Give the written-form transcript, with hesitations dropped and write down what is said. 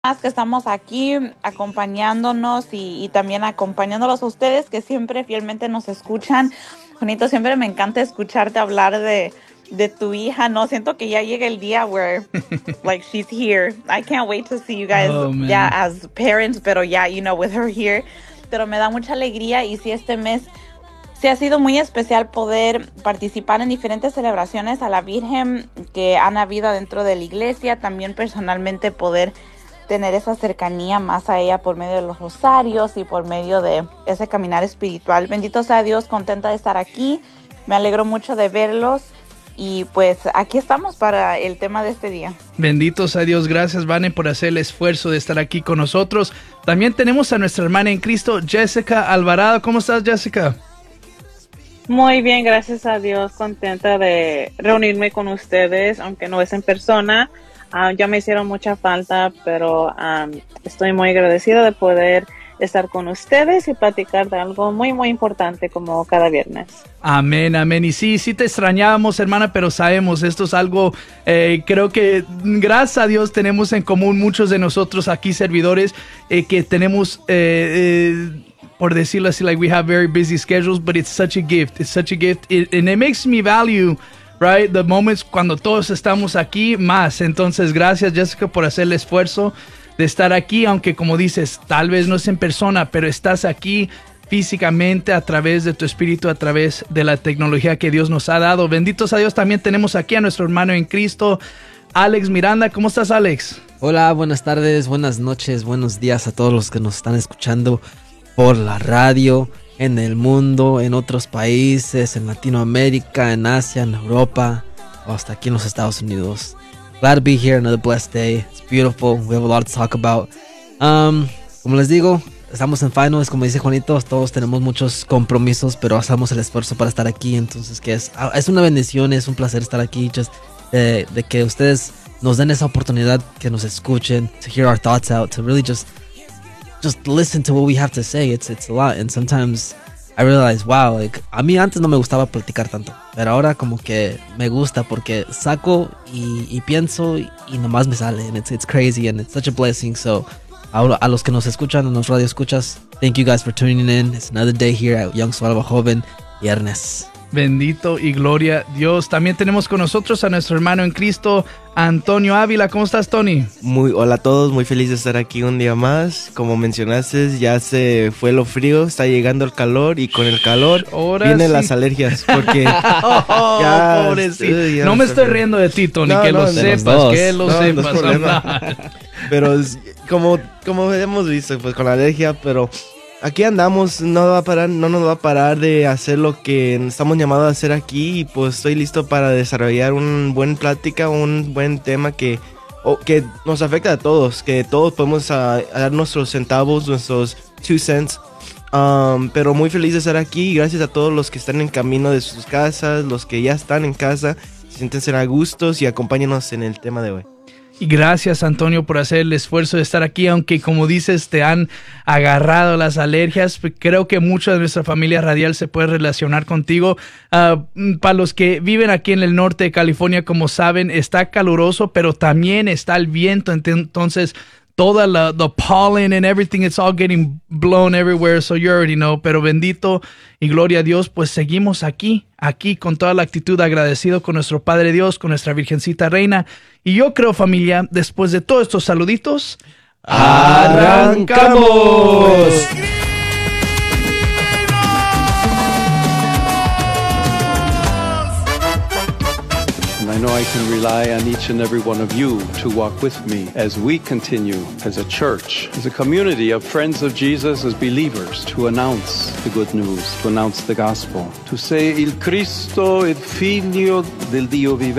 que estamos aquí acompañándonos y también acompañándolos a ustedes que siempre fielmente nos escuchan. Juanito, siempre me encanta escucharte hablar de tu hija. No, siento que ya llega el día where like she's here. I can't wait to see you guys ya as parents, pero ya, with her here. Pero me da mucha alegría y sí, este mes sí ha sido muy especial poder participar en diferentes celebraciones a la Virgen que han habido dentro de la iglesia. También personalmente poder tener esa cercanía más a ella por medio de los rosarios y por medio de ese caminar espiritual. Bendito sea Dios, contenta de estar aquí. Me alegro mucho de verlos. Y pues aquí estamos para el tema de este día. Bendito sea Dios, gracias Vane por hacer el esfuerzo de estar aquí con nosotros. También tenemos a nuestra hermana en Cristo, Jessica Alvarado. ¿Cómo estás, Jessica? Muy bien, gracias a Dios, contenta de reunirme con ustedes, aunque no es en persona. Ya me hicieron mucha falta, pero estoy muy agradecida de poder estar con ustedes y platicar de algo muy, muy importante como cada viernes. Amén, amén. Y sí te extrañábamos, hermana, pero sabemos, esto es algo, creo que gracias a Dios tenemos en común muchos de nosotros aquí servidores que tenemos, por decirlo así, like we have very busy schedules, but it's such a gift. It's such a gift. And it makes me value, right, the moments cuando todos estamos aquí más. Entonces, gracias, Jessica, por hacer el esfuerzo de estar aquí, aunque como dices, tal vez no es en persona, pero estás aquí físicamente a través de tu espíritu, a través de la tecnología que Dios nos ha dado. Benditos a Dios. También tenemos aquí a nuestro hermano en Cristo, Alex Miranda. ¿Cómo estás, Alex? Hola, buenas tardes, buenas noches, buenos días a todos los que nos están escuchando por la radio, en el mundo, en otros países, en Latinoamérica, en Asia, en Europa, o hasta aquí en los Estados Unidos. Glad to be here, another blessed day. It's beautiful. We have a lot to talk about. Como les digo, estamos en finals, como dice Juanito, todos tenemos muchos compromisos, pero hacemos el esfuerzo para estar aquí. Entonces, que es una bendición, es un placer estar aquí, de que ustedes nos den esa oportunidad, que nos escuchen, to hear our thoughts out, to really just listen to what we have to say. It's a lot, and sometimes I realize, wow, like, a mí antes no me gustaba platicar tanto, pero ahora como que me gusta porque saco y pienso y nomás me sale, and it's crazy, and it's such a blessing. So a los que nos escuchan, a los radio escuchas, thank you guys for tuning in. It's another day here at Young Suárez Joven, viernes. Bendito y gloria a Dios. También tenemos con nosotros a nuestro hermano en Cristo, Antonio Ávila. ¿Cómo estás, Tony? Hola a todos, muy feliz de estar aquí un día más. Como mencionaste, ya se fue lo frío, está llegando el calor y con el calor vienen las alergias. Porque pobrecito. No me estoy riendo de ti, Tony, que lo sepas, que lo sepas. Pero como hemos visto, pues con la alergia, pero aquí andamos, no nos va a parar de hacer lo que estamos llamados a hacer aquí. Y pues estoy listo para desarrollar una buena plática, un buen tema que nos afecta a todos, que todos podemos dar nuestros centavos, nuestros 2 cents. Pero muy feliz de estar aquí. Gracias a todos los que están en camino de sus casas, los que ya están en casa, siéntense a gustos y acompáñenos en el tema de hoy. Y gracias, Antonio, por hacer el esfuerzo de estar aquí, aunque como dices, te han agarrado las alergias. Creo que mucha de nuestra familia radial se puede relacionar contigo. Para los que viven aquí en el norte de California, como saben, está caluroso, pero también está el viento. Entonces, toda the pollen and everything, it's all getting blown everywhere, so you already know. Pero bendito y gloria a Dios, pues seguimos aquí con toda la actitud, agradecido con nuestro Padre Dios, con nuestra Virgencita Reina. Y yo creo, familia, después de todos estos saluditos, ¡arrancamos! I know I can rely on each and every one of you to walk with me as we continue as a church, as a community of friends of Jesus, as believers, to announce the good news, to announce the gospel, to say il Cristo, il Figlio del Dio vivente.